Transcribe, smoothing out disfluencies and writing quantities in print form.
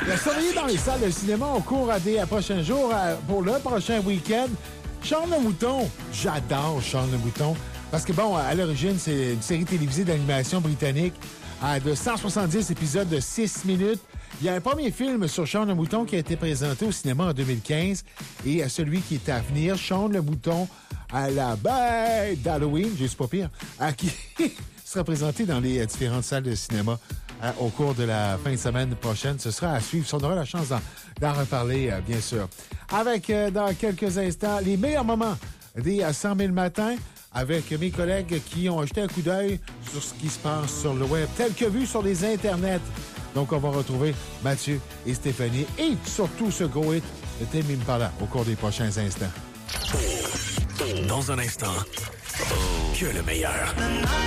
Il a surveillé dans les salles de cinéma au cours des prochains jours pour le prochain week-end. Charles le Mouton. J'adore Charles le Mouton. Parce que, bon, à l'origine, c'est une série télévisée d'animation britannique de 170 épisodes de 6 minutes. Il y a un premier film sur Sean le Mouton qui a été présenté au cinéma en 2015 et celui qui est à venir, Sean le Mouton à la bête d'Halloween, j'ai pas pire, qui sera présenté dans les différentes salles de cinéma au cours de la fin de semaine prochaine. Ce sera à suivre. On aura la chance d'en reparler, bien sûr. Avec, dans quelques instants, les meilleurs moments des 100 000 matins avec mes collègues qui ont jeté un coup d'œil sur ce qui se passe sur le web, tel que vu sur les internets. Donc, on va retrouver Mathieu et Stéphanie et surtout ce gros hit de Tame Impala au cours des prochains instants. Dans un instant, que le meilleur.